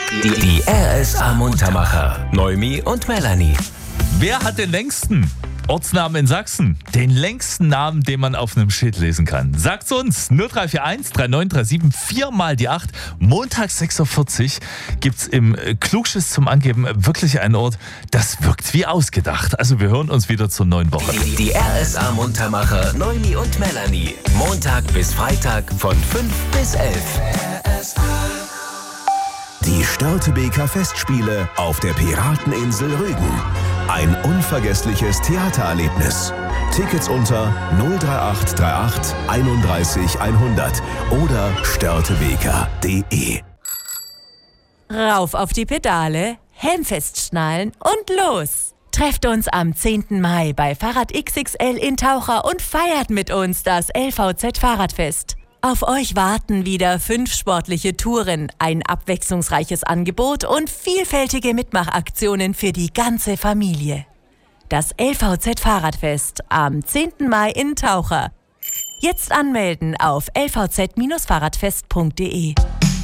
Die RSA Muntermacher. Noemi und Melanie. Wer hat den längsten Ortsnamen in Sachsen? Den längsten Namen, den man auf einem Schild lesen kann. Sagt's uns. 0341 3937 4 mal die 8. Montag 6.40 Uhr gibt's im Klugschiss zum Angeben wirklich einen Ort, das wirkt wie ausgedacht. Also wir hören uns wieder zur neuen Woche. Die RSA Muntermacher Noemi und Melanie. Montag bis Freitag von 5 bis 11. Die Störtebeker Festspiele auf der Pirateninsel Rügen. Ein unvergessliches Theatererlebnis. Tickets unter 03838 31 100 oder störtebeker.de. Rauf auf die Pedale, Helm festschnallen und los! Trefft uns am 10. Mai bei Fahrrad XXL in Taucher und feiert mit uns das LVZ Fahrradfest. Auf euch warten wieder 5 sportliche Touren, ein abwechslungsreiches Angebot und vielfältige Mitmachaktionen für die ganze Familie. Das LVZ Fahrradfest am 10. Mai in Taucher. Jetzt anmelden auf lvz-fahrradfest.de.